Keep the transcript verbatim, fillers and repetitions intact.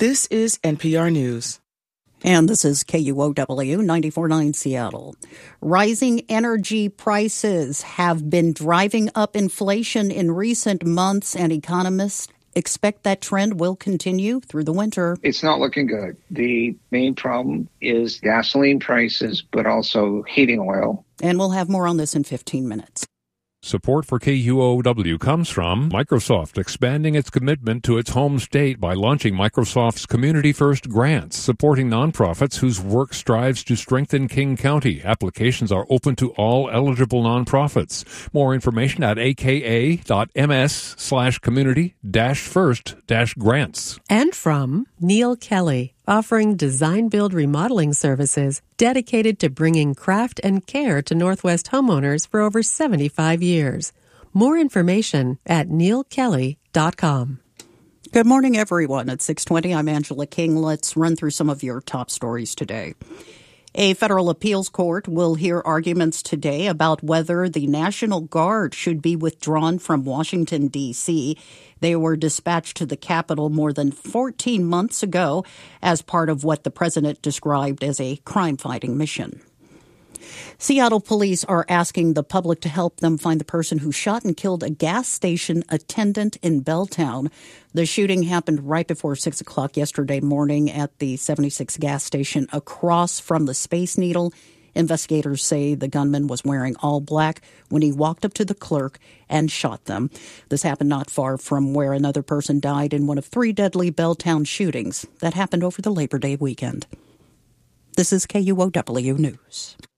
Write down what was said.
This is N P R News. And this is K U O W ninety-four point nine Seattle. Rising energy prices have been driving up inflation in recent months, and economists expect that trend will continue through the winter. It's not looking good. The main problem is gasoline prices, but also heating oil. And we'll have more on this in fifteen minutes. Support for K U O W comes from Microsoft, expanding its commitment to its home state by launching Microsoft's Community First grants, supporting nonprofits whose work strives to strengthen King County. Applications are open to all eligible nonprofits. More information at aka.ms slash community dash first dash grants. And from Neil Kelly, offering design-build remodeling services dedicated to bringing craft and care to Northwest homeowners for over seventy-five years. More information at neil kelly dot com. Good morning, everyone. At six twenty, I'm Angela King. Let's run through some of your top stories today. A federal appeals court will hear arguments today about whether the National Guard should be withdrawn from Washington, D C They were dispatched to the Capitol more than fourteen months ago as part of what the president described as a crime-fighting mission. Seattle police are asking the public to help them find the person who shot and killed a gas station attendant in Belltown. The shooting happened right before six o'clock yesterday morning at the seventy-six gas station across from the Space Needle. Investigators say the gunman was wearing all black when he walked up to the clerk and shot them. This happened not far from where another person died in one of three deadly Belltown shootings that happened over the Labor Day weekend. This is K U O W News.